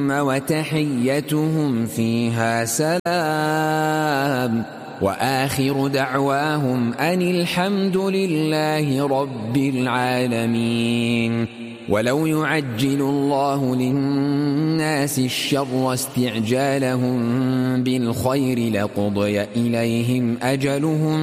وتحيتهم فيها سلام وآخر دعواهم أن الحمد لله رب العالمين. ولو يعجل الله للناس الشر استعجالهم بالخير لقضي إليهم أجلهم